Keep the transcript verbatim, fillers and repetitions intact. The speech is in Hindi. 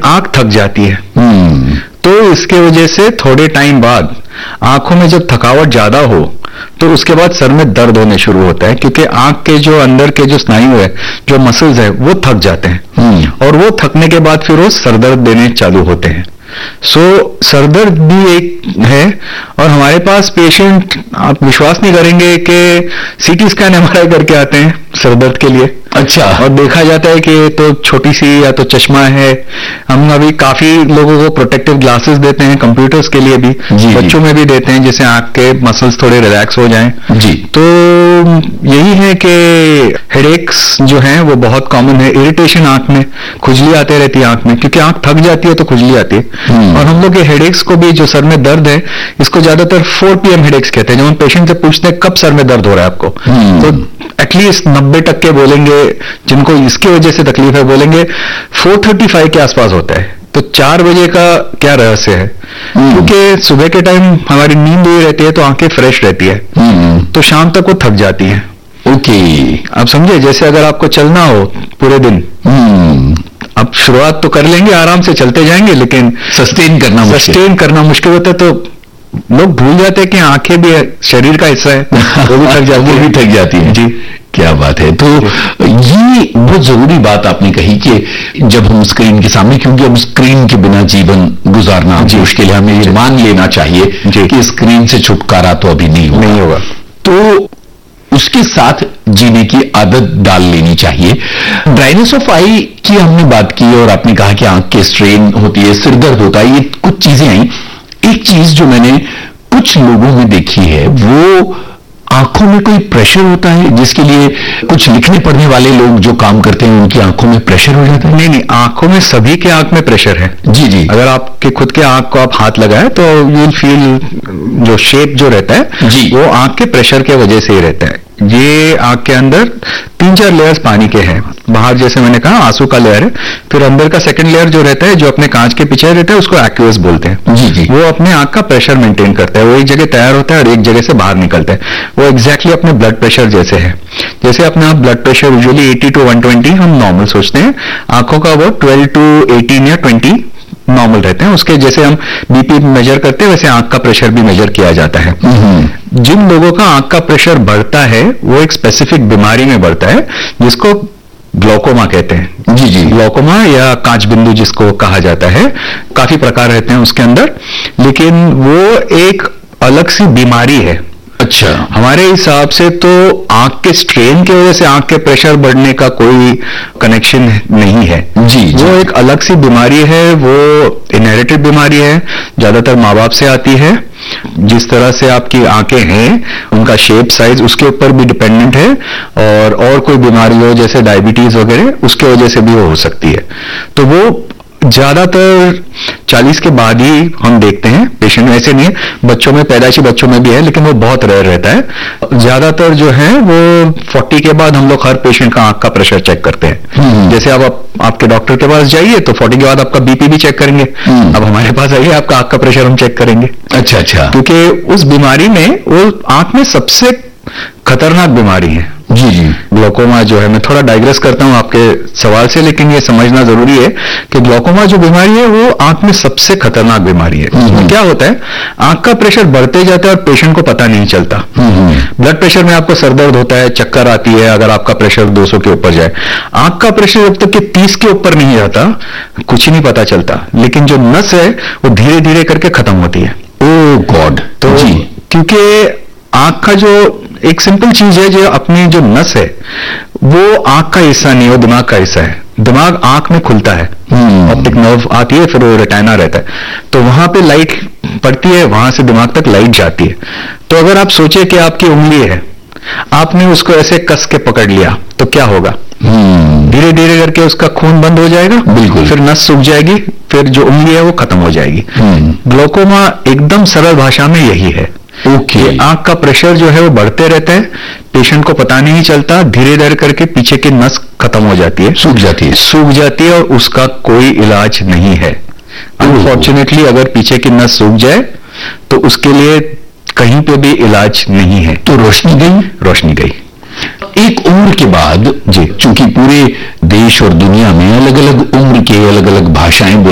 आंख थक जाती है। तो इसके वजह से थोड़े टाइम बाद आंखों में जब थकावट ज्यादा हो तो उसके बाद सर में दर्द होने शुरू होता है, क्योंकि आंख के जो अंदर के जो स्नायु है, जो मसल्स है, वो थक जाते हैं और वो थकने के बाद फिर वो सरदर्द देने चालू होते हैं। सो so, सरदर्द भी एक है। और हमारे पास पेशेंट, आप विश्वास नहीं करेंगे कि सीटी स्कैन एमआरआई करके आते हैं सरदर्द के लिए। अच्छा। और देखा जाता है कि तो छोटी सी या तो चश्मा है। हम अभी काफी लोगों को प्रोटेक्टिव ग्लासेस देते हैं, कंप्यूटर्स के लिए भी, बच्चों में भी देते हैं, जिससे आंख के मसल्स थोड़े रिलैक्स हो जाएं। जी। तो यही है कि हेडेक्स जो हैं वो बहुत कॉमन है। इरिटेशन आंख में, खुजली आते रहती है आंख में, क्योंकि आंख थक जाती है तो खुजली आती है। और हम लोग के हेडेक्स को भी, जो सर में दर्द है, इसको ज्यादातर फोर पी एम हेडेक्स कहते हैं। जब हम पेशेंट से पूछते हैं कब सर में दर्द हो रहा है आपको, तो एटलीस्ट नब्बे टक्के बोलेंगे, जिनको इसकी वजह से तकलीफ है, बोलेंगे फोर थर्टी फाइव के आसपास होता है। तो चार बजे का क्या रहस्य है? क्योंकि सुबह के टाइम हमारी नींद हुई रहती है तो आंखें फ्रेश रहती है, तो शाम तक वो थक जाती है। ओके। आप समझे, जैसे अगर आपको चलना हो पूरे दिन, अब शुरुआत तो कर लेंगे, आराम से चलते जाएंगे, लेकिन सस्टेन करना सस्टेन करना मुश्किल होता है। तो लोग भूल जाते हैं कि आंखें भी शरीर का हिस्सा है, वो भी थक जाती वो भी थक जाती है। जी, क्या बात है। तो ये बहुत जरूरी बात आपने कही कि जब हम स्क्रीन के सामने, क्योंकि हम स्क्रीन के बिना जीवन गुजारना मुश्किल है, हमें ये मान लेना चाहिए कि स्क्रीन से छुटकारा तो अभी नहीं होगा, नहीं होगा। तो उसके साथ जीने की आदत डाल लेनी चाहिए। ड्राइनेस ऑफ आई की हमने बात की और आपने कहा कि आंख के स्ट्रेन होती है, सिरदर्द होता है, ये कुछ चीजें आई। एक चीज जो मैंने कुछ लोगों में देखी है, वो आंखों में कोई प्रेशर होता है, जिसके लिए कुछ लिखने पढ़ने वाले लोग जो काम करते हैं उनकी आंखों में प्रेशर हो जाता है। नहीं नहीं, आंखों में, सभी के आंख में प्रेशर है। जी जी। अगर आपके खुद के आंख को आप हाथ लगाए तो यू विल फील, जो शेप जो रहता है जी, वो आंख के प्रेशर के वजह से ही रहता है। ये आंख के अंदर तीन चार लेयर्स पानी के हैं। बाहर जैसे मैंने कहा आंसू का लेयर है, फिर अंदर का सेकंड लेयर जो रहता है, जो अपने कांच के पीछे रहता है, उसको एक्वियस बोलते हैं। जी जी। वो अपने आंख का प्रेशर मेंटेन करता है। वो एक जगह तैयार होता है और एक जगह से बाहर निकलता है। वो एग्जैक्टली अपने ब्लड प्रेशर जैसे है। जैसे अपना blood pressure usually eighty two one twenty हम नॉर्मल सोचते हैं, आंखों का वो ट्वेल्व टू एटीन या ट्वेंटी नॉर्मल रहते हैं। उसके जैसे हम बीपी मेजर करते हैं, वैसे आंख का प्रेशर भी मेजर किया जाता है। जिन लोगों का आंख का प्रेशर बढ़ता है वो एक स्पेसिफिक बीमारी में बढ़ता है, जिसको ग्लोकोमा कहते हैं। जी जी। ग्लोकोमा या कांच बिंदु जिसको कहा जाता है, काफी प्रकार रहते हैं उसके अंदर, लेकिन वो एक अलग सी बीमारी है। अच्छा। हमारे हिसाब से तो आंख के स्ट्रेन की वजह से आंख के प्रेशर बढ़ने का कोई कनेक्शन नहीं है। जी, जी। वो एक अलग सी बीमारी है, वो इनहेरिटेड बीमारी है, ज्यादातर माँ बाप से आती है। जिस तरह से आपकी आंखें हैं, उनका शेप, साइज उसके ऊपर भी डिपेंडेंट है। और और कोई बीमारी हो जैसे डायबिटीज वगैरह, उसके वजह से भी वो हो सकती है। तो वो ज्यादातर चालीस के बाद ही हम देखते हैं पेशेंट में। ऐसे नहीं है, बच्चों में, पैदाइशी बच्चों में भी है, लेकिन वो बहुत रेयर रहता है। ज्यादातर जो है वो चालीस के बाद हम लोग हर पेशेंट का आंख का प्रेशर चेक करते हैं। जैसे अब आप, आपके डॉक्टर के पास जाइए तो चालीस के बाद आपका बीपी भी चेक करेंगे। अब हमारे पास आइए, आपका आंख का प्रेशर हम चेक करेंगे। अच्छा अच्छा। क्योंकि उस बीमारी में, वो आंख में सबसे खतरनाक बीमारी है। जी जी। ग्लोकोमा जो है, मैं थोड़ा डाइग्रेस करता हूं आपके सवाल से, लेकिन ये समझना जरूरी है कि ग्लोकोमा जो बीमारी है वो आंख में सबसे खतरनाक बीमारी है। उसमें क्या होता है, आंख का प्रेशर बढ़ते जाता है और पेशेंट को पता नहीं चलता। ब्लड प्रेशर में आपको सरदर्द होता है, चक्कर आती है अगर आपका प्रेशर दो सौ के ऊपर जाए। आंख का प्रेशर जब तक कि तीस के ऊपर नहीं जाता, कुछ ही नहीं पता चलता। लेकिन जो नस है वो धीरे धीरे करके खत्म होती है। ओह गॉड। तो जी, क्योंकि आंख का जो एक सिंपल चीज है, जो अपनी जो नस है वो आंख का हिस्सा नहीं, वो दिमाग का हिस्सा है। दिमाग आंख में खुलता है, ऑप्टिक नर्व आती है, फिर वो रेटिना रहता है, तो वहां पे लाइट पड़ती है, वहां से दिमाग तक लाइट जाती है। तो अगर आप सोचे कि आपकी उंगली है, आपने उसको ऐसे कस के पकड़ लिया तो क्या होगा, धीरे धीरे करके उसका खून बंद हो जाएगा, बिल्कुल, फिर नस सूख जाएगी, फिर जो उंगली है वो खत्म हो जाएगी। ग्लोकोमा एकदम सरल भाषा में यही है। ओके। आंख का प्रेशर जो है वो बढ़ते रहता है, पेशेंट को पता नहीं चलता, धीरे धीरे करके पीछे की नस खत्म हो जाती है, सूख जाती है सूख जाती है और उसका कोई इलाज नहीं है। अनफॉर्चुनेटली अगर पीछे की नस सूख जाए तो उसके लिए कहीं पे भी इलाज नहीं है। तो रोशनी गई, रोशनी गई। एक उम्र के बाद जी, चूंकि पूरे देश और दुनिया में अलग अलग उम्र के अलग अलग भाषाएं